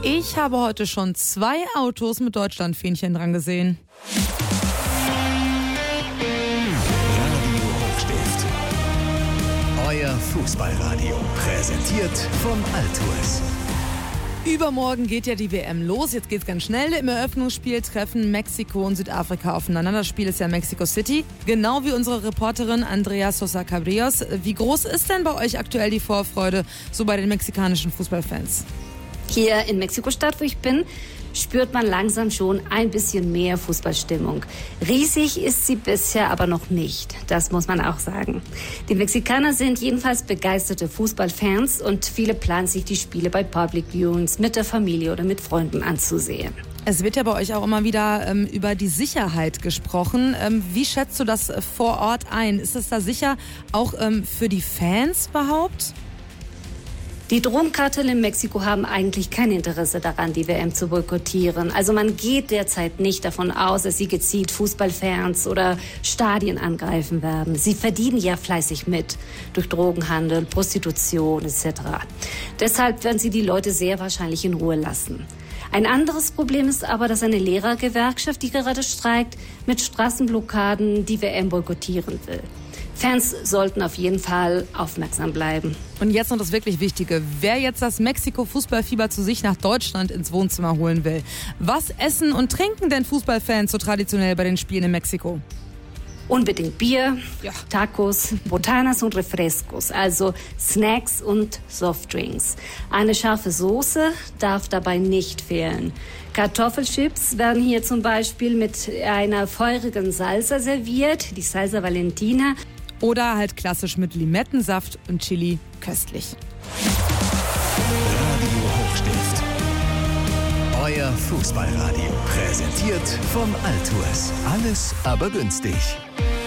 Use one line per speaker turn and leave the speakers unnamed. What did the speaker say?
Ich habe heute schon 2 Autos mit Deutschlandfähnchen dran gesehen.
Radio Hochstift. Euer Fußballradio. Präsentiert von Altours.
Übermorgen geht ja die WM los. Jetzt geht's ganz schnell. Im Eröffnungsspiel treffen Mexiko und Südafrika aufeinander. Das Spiel ist ja Mexico City. Genau wie unsere Reporterin Andrea Sosa Cabrillos. Wie groß ist denn bei euch aktuell die Vorfreude so bei den mexikanischen Fußballfans?
Hier in Mexiko-Stadt, wo ich bin, spürt man langsam schon ein bisschen mehr Fußballstimmung. Riesig ist sie bisher aber noch nicht, das muss man auch sagen. Die Mexikaner sind jedenfalls begeisterte Fußballfans und viele planen sich die Spiele bei Public Viewings mit der Familie oder mit Freunden anzusehen.
Es wird ja bei euch auch immer wieder über die Sicherheit gesprochen. Wie schätzt du das vor Ort ein? Ist es da sicher auch für die Fans überhaupt?
Die Drogenkartelle in Mexiko haben eigentlich kein Interesse daran, die WM zu boykottieren. Also man geht derzeit nicht davon aus, dass sie gezielt Fußballfans oder Stadien angreifen werden. Sie verdienen ja fleißig mit durch Drogenhandel, Prostitution etc. Deshalb werden sie die Leute sehr wahrscheinlich in Ruhe lassen. Ein anderes Problem ist aber, dass eine Lehrergewerkschaft, die gerade streikt, mit Straßenblockaden die WM boykottieren will. Fans sollten auf jeden Fall aufmerksam bleiben.
Und jetzt noch das wirklich Wichtige. Wer jetzt das Mexiko-Fußballfieber zu sich nach Deutschland ins Wohnzimmer holen will. Was essen und trinken denn Fußballfans so traditionell bei den Spielen in Mexiko?
Unbedingt Bier, Tacos, Botanas und Refrescos, also Snacks und Softdrinks. Eine scharfe Soße darf dabei nicht fehlen. Kartoffelchips werden hier zum Beispiel mit einer feurigen Salsa serviert, die Salsa Valentina.
Oder halt klassisch mit Limettensaft und Chili, köstlich.
Radio Hochstift. Euer Fußballradio. Präsentiert von Altours. Alles aber günstig.